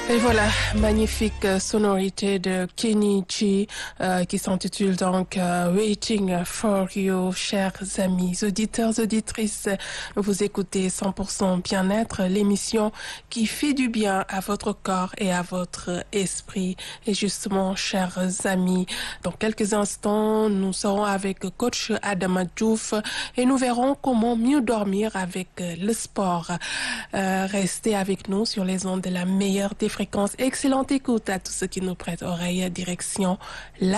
Et voilà, magnifique sonorité de Kenny G qui s'intitule donc Waiting for You, chers amis, auditeurs, auditrices. Vous écoutez 100% Bien-être, l'émission qui fait du bien à votre corps et à votre esprit. Et justement, chers amis, dans quelques instants, nous serons avec coach Adama Diouf et nous verrons comment mieux dormir avec le sport. Restez avec nous sur les ondes de la meilleure des fréquences. Excellente écoute à tous ceux qui nous prêtent oreille. Direction la